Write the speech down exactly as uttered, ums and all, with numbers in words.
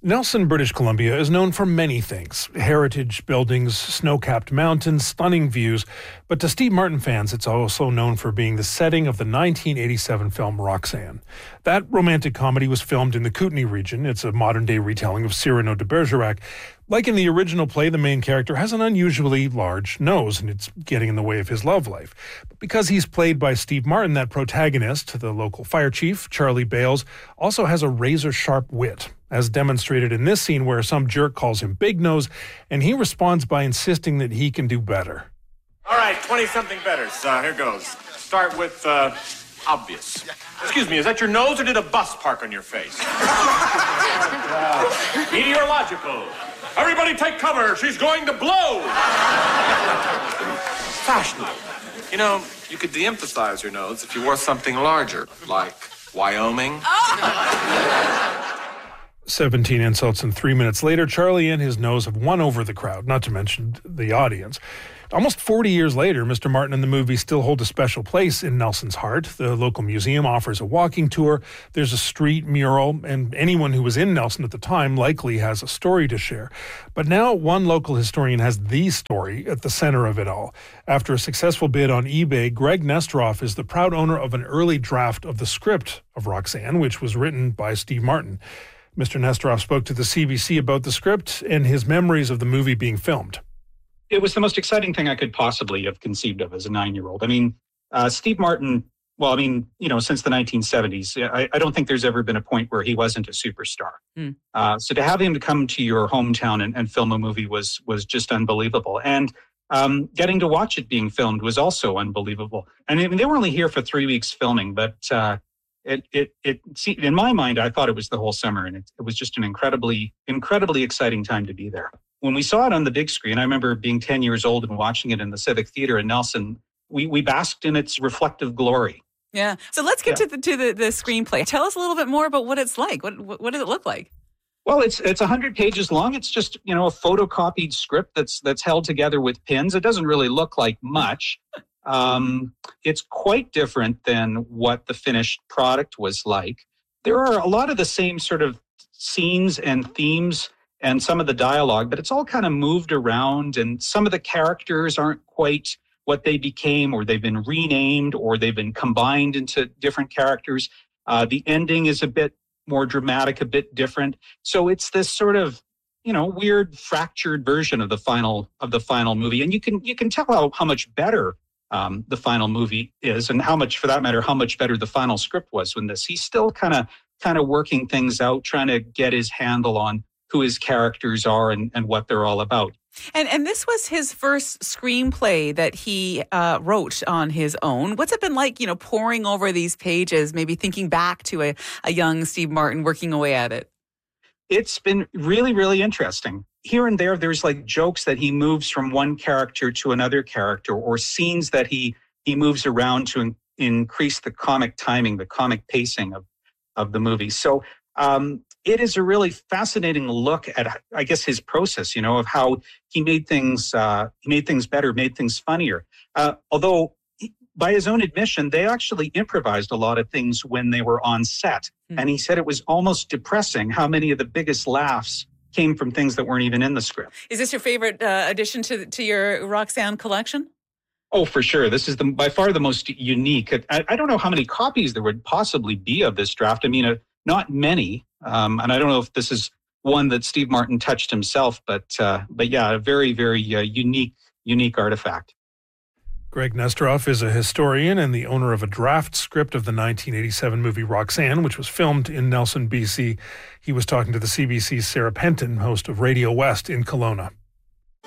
Nelson, British Columbia is known for many things. Heritage buildings, snow-capped mountains, stunning views. But to Steve Martin fans, it's also known for being the setting of the nineteen eighty-seven film Roxanne. That romantic comedy was filmed in the Kootenay region. It's a modern-day retelling of Cyrano de Bergerac. Like in the original play, the main character has an unusually large nose, and it's getting in the way of his love life. But because he's played by Steve Martin, that protagonist, the local fire chief, Charlie Bales, also has a razor-sharp wit, as demonstrated in this scene where some jerk calls him Big Nose, and he responds by insisting that he can do better. All right, twenty-something betters. Uh, here goes. Start with uh, obvious. Excuse me, is that your nose or did a bus park on your face? uh, meteorological. Everybody take cover. She's going to blow. Fashionable. You know, you could de-emphasize your nose if you wore something larger, like Wyoming. seventeen insults and three minutes later, Charlie and his nose have won over the crowd, not to mention the audience. Almost forty years later, Mister Martin and the movie still hold a special place in Nelson's heart. The local museum offers a walking tour. There's a street mural, and anyone who was in Nelson at the time likely has a story to share. But now one local historian has the story at the center of it all. After a successful bid on eBay, Greg Nestoroff is the proud owner of an early draft of the script of Roxanne, which was written by Steve Martin. Mister Nestoroff spoke to the C B C about the script and his memories of the movie being filmed. It was the most exciting thing I could possibly have conceived of as a nine-year-old. I mean, uh, Steve Martin, well, I mean, you know, since the nineteen seventies, I, I don't think there's ever been a point where he wasn't a superstar. Mm. Uh, so to have him to come to your hometown and, and film a movie was was just unbelievable. And um, getting to watch it being filmed was also unbelievable. And I mean, they were only here for three weeks filming, but uh, it, it, it, see, in my mind, I thought it was the whole summer, and it, it was just an incredibly, incredibly exciting time to be there. When we saw it on the big screen, I remember being ten years old and watching it in the Civic Theater in Nelson. We we basked in its reflective glory. Yeah. So let's get yeah. to the to the, the screenplay. Tell us a little bit more about what it's like. What what, what does it look like? Well, it's it's one hundred pages long. It's just, you know, a photocopied script that's that's held together with pins. It doesn't really look like much. Um, it's quite different than what the finished product was like. There are a lot of the same sort of scenes and themes and some of the dialogue, but it's all kind of moved around, and some of the characters aren't quite what they became, or they've been renamed, or they've been combined into different characters. Uh, the ending is a bit more dramatic, a bit different. So it's this sort of, you know, weird fractured version of the final of the final movie, and you can you can tell how, how much better um, the final movie is, and how much, for that matter, how much better the final script was when this. He's still kind of kind of working things out, trying to get his handle on who his characters are and, and what they're all about. And and this was his first screenplay that he uh, wrote on his own. What's it been like, you know, poring over these pages, maybe thinking back to a, a young Steve Martin working away at it? It's been really, really interesting. Here and there, there's like jokes that he moves from one character to another character, or scenes that he he moves around to in, increase the comic timing, the comic pacing of, of the movie. So um, it is a really fascinating look at, I guess, his process, you know, of how he made things, uh, he made things better, made things funnier. Uh, although, by his own admission, they actually improvised a lot of things when they were on set. Mm. And he said it was almost depressing how many of the biggest laughs came from things that weren't even in the script. Is this your favorite uh, addition to to your Roxanne collection? Oh, for sure. This is the by far the most unique. I, I don't know how many copies there would possibly be of this draft. I mean, uh, not many. Um, and I don't know if this is one that Steve Martin touched himself, but uh, but yeah, a very, very uh, unique, unique artifact. Greg Nestoroff is a historian and the owner of a draft script of the nineteen eighty-seven movie Roxanne, which was filmed in Nelson, B C. He was talking to the C B C's Sarah Penton, host of Radio West in Kelowna.